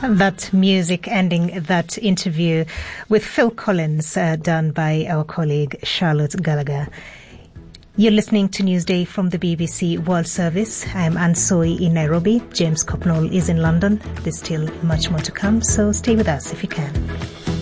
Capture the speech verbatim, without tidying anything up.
That music ending that interview with Phil Collins, uh, done by our colleague Charlotte Gallagher. You're listening to Newsday from the B B C World Service. I'm Anne Soy in Nairobi. James Copnall is in London. There's still much more to come, so stay with us if you can.